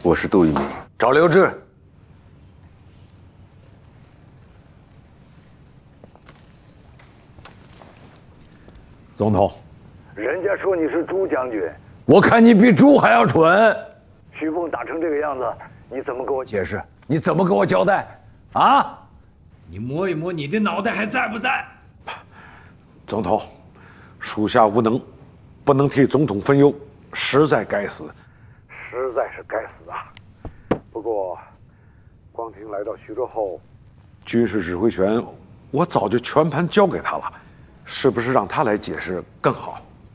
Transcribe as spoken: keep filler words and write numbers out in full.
我是杜聿明。 找刘志。 总统， 人家说你是朱将军， 我看你比猪还要蠢。 徐凤打成这个样子，你怎么给我解释？ 你怎么给我交代？啊？你摸一摸，你的脑袋还在不在？ 总统，属下无能，不能替总统分忧，实在该死。 实在是该死啊！不过，光庭来到徐州后， 军事指挥权我早就全盘交给他了，是不是让他来解释更好？